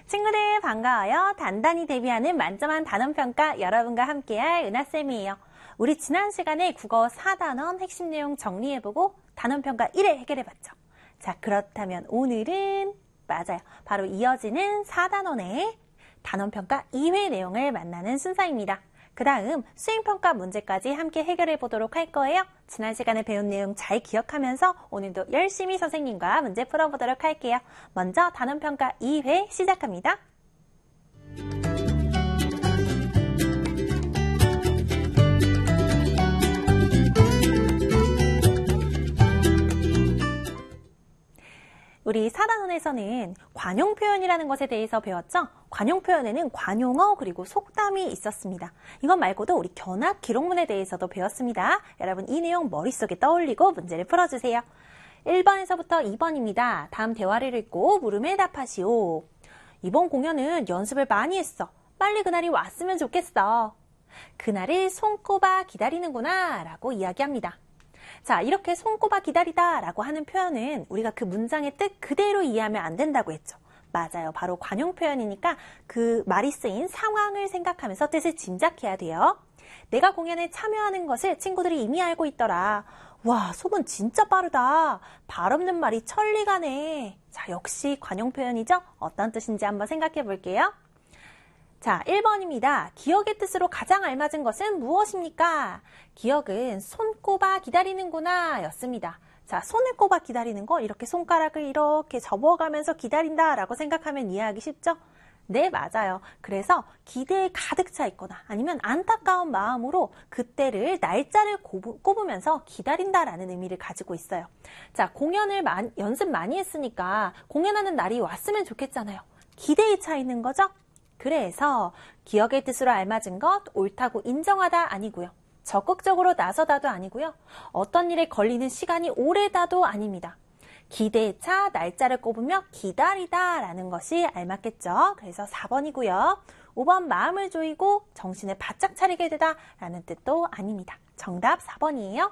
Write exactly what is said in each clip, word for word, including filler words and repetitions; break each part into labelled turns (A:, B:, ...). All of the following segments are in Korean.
A: 친구들 반가워요. 단단히 데뷔하는 만점한 단원평가 여러분과 함께할 은하쌤이에요. 우리 지난 시간에 국어 사 단원 핵심 내용 정리해보고 단원평가 일 회 해결해봤죠. 자, 그렇다면 오늘은 맞아요. 바로 이어지는 사 단원의 단원평가 이 회 내용을 만나는 순서입니다. 그 다음 수행평가 문제까지 함께 해결해 보도록 할 거예요. 지난 시간에 배운 내용 잘 기억하면서 오늘도 열심히 선생님과 문제 풀어보도록 할게요. 먼저 단원평가 이 회 시작합니다. 우리 사 단원에서는 관용 표현이라는 것에 대해서 배웠죠? 관용 표현에는 관용어 그리고 속담이 있었습니다. 이것 말고도 우리 견학 기록문에 대해서도 배웠습니다. 여러분 이 내용 머릿속에 떠올리고 문제를 풀어주세요. 일 번에서부터 이 번입니다. 다음 대화를 읽고 물음에 답하시오. 이번 공연은 연습을 많이 했어. 빨리 그날이 왔으면 좋겠어. 그날을 손꼽아 기다리는구나 라고 이야기합니다. 자, 이렇게 손꼽아 기다리다 라고 하는 표현은 우리가 그 문장의 뜻 그대로 이해하면 안 된다고 했죠. 맞아요. 바로 관용 표현이니까 그 말이 쓰인 상황을 생각하면서 뜻을 짐작해야 돼요. 내가 공연에 참여하는 것을 친구들이 이미 알고 있더라. 와, 소문 진짜 빠르다. 발 없는 말이 천리가네. 자, 역시 관용 표현이죠? 어떤 뜻인지 한번 생각해 볼게요. 자, 일 번입니다. 기억의 뜻으로 가장 알맞은 것은 무엇입니까? 기억은 손꼽아 기다리는구나 였습니다. 자, 손을 꼽아 기다리는 거 이렇게 손가락을 이렇게 접어가면서 기다린다 라고 생각하면 이해하기 쉽죠? 네, 맞아요. 그래서 기대에 가득 차 있거나 아니면 안타까운 마음으로 그때를 날짜를 꼽으면서 기다린다라는 의미를 가지고 있어요. 자, 공연을 많이, 연습 많이 했으니까 공연하는 날이 왔으면 좋겠잖아요. 기대에 차 있는 거죠? 그래서 기억의 뜻으로 알맞은 것, 옳다고 인정하다 아니고요. 적극적으로 나서다도 아니고요. 어떤 일에 걸리는 시간이 오래다도 아닙니다. 기대에 차 날짜를 꼽으며 기다리다 라는 것이 알맞겠죠. 그래서 사 번이고요. 오 번 마음을 조이고 정신을 바짝 차리게 되다 라는 뜻도 아닙니다. 정답 사 번이에요.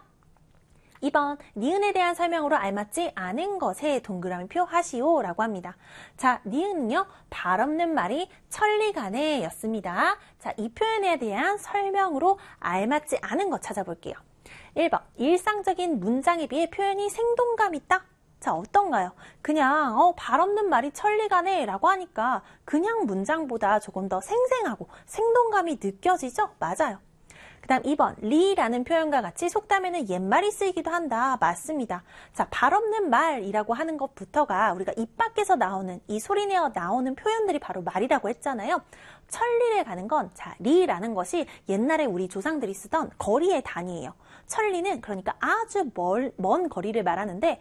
A: 이 번 니은에 대한 설명으로 알맞지 않은 것에 동그라미 표 하시오 라고 합니다. 자, 니은은요 발 없는 말이 천리가네 였습니다. 자, 이 표현에 대한 설명으로 알맞지 않은 것 찾아볼게요. 일 번 일상적인 문장에 비해 표현이 생동감 있다. 자, 어떤가요? 그냥 어, 발 없는 말이 천리가네 라고 하니까 그냥 문장보다 조금 더 생생하고 생동감이 느껴지죠? 맞아요. 그 다음 이 번 리라는 표현과 같이 속담에는 옛말이 쓰이기도 한다. 맞습니다. 자, 발 없는 말이라고 하는 것부터가 우리가 입 밖에서 나오는 이 소리내어 나오는 표현들이 바로 말이라고 했잖아요. 천리를 가는 건 자, 리라는 것이 옛날에 우리 조상들이 쓰던 거리의 단위예요. 천리는 그러니까 아주 멀, 먼 거리를 말하는데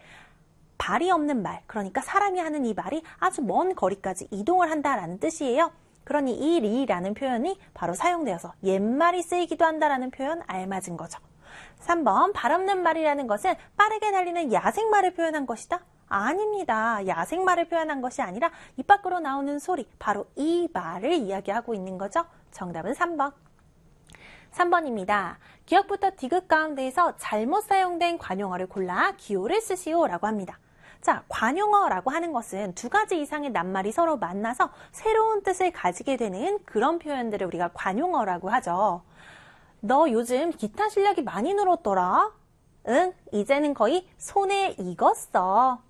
A: 발이 없는 말, 그러니까 사람이 하는 이 말이 아주 먼 거리까지 이동을 한다라는 뜻이에요. 그러니 이 리라는 표현이 바로 사용되어서 옛말이 쓰이기도 한다라는 표현 알맞은 거죠. 삼 번 발 없는 말이라는 것은 빠르게 달리는 야생말을 표현한 것이다? 아닙니다. 야생말을 표현한 것이 아니라 입 밖으로 나오는 소리, 바로 이 말을 이야기하고 있는 거죠. 정답은 삼 번. 삼 번입니다. 기억부터 디귿 가운데에서 잘못 사용된 관용어를 골라 기호를 쓰시오 라고 합니다. 자, 관용어라고 하는 것은 두 가지 이상의 낱말이 서로 만나서 새로운 뜻을 가지게 되는 그런 표현들을 우리가 관용어라고 하죠. 너 요즘 기타 실력이 많이 늘었더라? 응, 이제는 거의 손에 익었어.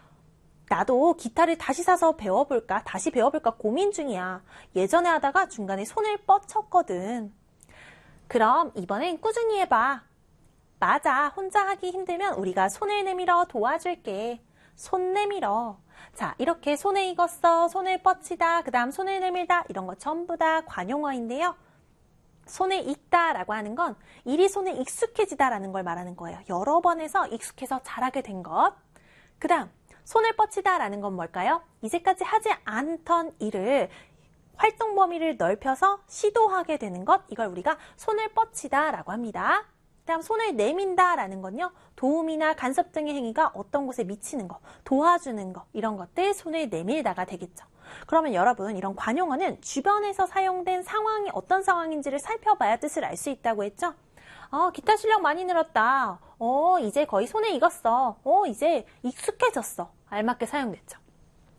A: 나도 기타를 다시 사서 배워볼까, 다시 배워볼까 고민 중이야. 예전에 하다가 중간에 손을 뻗쳤거든. 그럼 이번엔 꾸준히 해봐. 맞아, 혼자 하기 힘들면 우리가 손을 내밀어 도와줄게. 손 내밀어. 자, 이렇게 손에 익었어, 손을 뻗치다, 그 다음 손을 내밀다 이런 거 전부 다 관용어인데요. 손에 익다 라고 하는 건 일이 손에 익숙해지다 라는 걸 말하는 거예요. 여러 번 해서 익숙해서 잘하게 된 것. 그 다음 손을 뻗치다 라는 건 뭘까요? 이제까지 하지 않던 일을 활동 범위를 넓혀서 시도하게 되는 것, 이걸 우리가 손을 뻗치다 라고 합니다. 다음 손을 내민다 라는 건요, 도움이나 간섭 등의 행위가 어떤 곳에 미치는 거, 도와주는 거, 이런 것들 손을 내밀다가 되겠죠. 그러면 여러분, 이런 관용어는 주변에서 사용된 상황이 어떤 상황인지를 살펴봐야 뜻을 알 수 있다고 했죠. 어, 기타 실력 많이 늘었다. 어, 이제 거의 손에 익었어. 어, 이제 익숙해졌어. 알맞게 사용됐죠.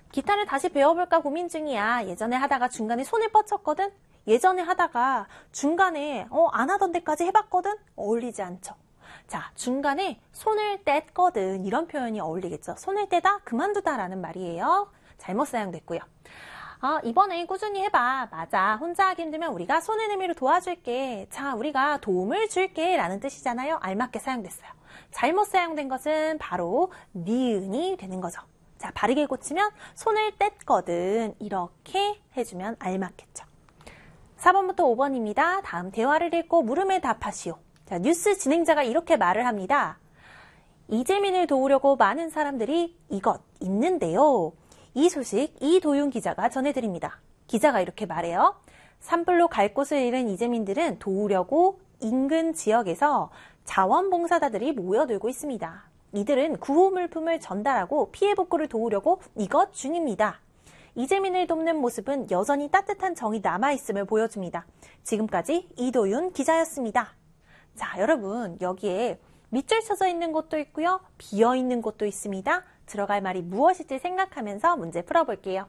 A: 기타를 다시 배워볼까 고민 중이야. 예전에 하다가 중간에 손을 뻗쳤거든. 예전에 하다가 중간에 어, 안 하던 데까지 해봤거든. 어울리지 않죠. 자, 중간에 손을 뗐거든. 이런 표현이 어울리겠죠. 손을 떼다, 그만두다 라는 말이에요. 잘못 사용됐고요. 아, 이번에 꾸준히 해봐. 맞아. 혼자 하기 힘들면 우리가 손을 내밀어 도와줄게. 자, 우리가 도움을 줄게 라는 뜻이잖아요. 알맞게 사용됐어요. 잘못 사용된 것은 바로 니은이 되는 거죠. 자, 바르게 고치면 손을 뗐거든. 이렇게 해주면 알맞겠죠. 사 번부터 오 번입니다. 다음 대화를 읽고 물음에 답하시오. 자, 뉴스 진행자가 이렇게 말을 합니다. 이재민을 도우려고 많은 사람들이 이것 있는데요. 이 소식 이도윤 기자가 전해드립니다. 기자가 이렇게 말해요. 산불로 갈 곳을 잃은 이재민들은 도우려고 인근 지역에서 자원봉사자들이 모여들고 있습니다. 이들은 구호물품을 전달하고 피해 복구를 도우려고 이것 중입니다. 이재민을 돕는 모습은 여전히 따뜻한 정이 남아있음을 보여줍니다. 지금까지 이도윤 기자였습니다. 자, 여러분 여기에 밑줄 쳐져 있는 곳도 있고요. 비어 있는 곳도 있습니다. 들어갈 말이 무엇일지 생각하면서 문제 풀어볼게요.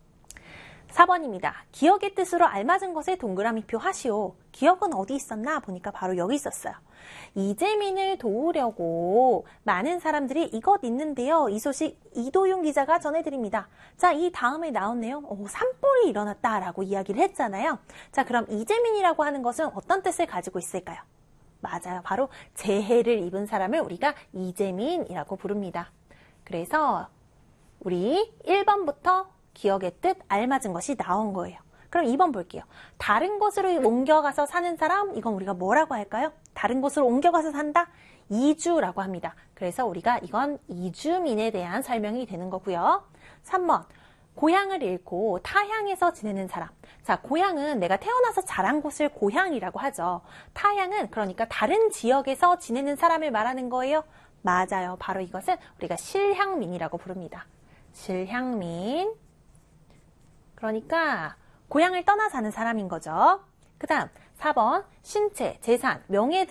A: 사 번입니다. 기억의 뜻으로 알맞은 것에 동그라미표 하시오. 기억은 어디 있었나 보니까 바로 여기 있었어요. 이재민을 도우려고 많은 사람들이 이것 있는데요. 이 소식 이도윤 기자가 전해드립니다. 자, 이 다음에 나온 내용, 오, 산불이 일어났다라고 이야기를 했잖아요. 자, 그럼 이재민이라고 하는 것은 어떤 뜻을 가지고 있을까요? 맞아요. 바로 재해를 입은 사람을 우리가 이재민이라고 부릅니다. 그래서 우리 일 번부터 기억의 뜻 알맞은 것이 나온 거예요. 그럼 이 번 볼게요. 다른 곳으로 옮겨가서 사는 사람, 이건 우리가 뭐라고 할까요? 다른 곳으로 옮겨가서 산다? 이주라고 합니다. 그래서 우리가 이건 이주민에 대한 설명이 되는 거고요. 삼 번, 고향을 잃고 타향에서 지내는 사람. 자, 고향은 내가 태어나서 자란 곳을 고향이라고 하죠. 타향은 그러니까 다른 지역에서 지내는 사람을 말하는 거예요. 맞아요. 바로 이것은 우리가 실향민이라고 부릅니다. 실향민. 그러니까 고향을 떠나 사는 사람인 거죠. 그 다음 사 번 신체, 재산, 명예 등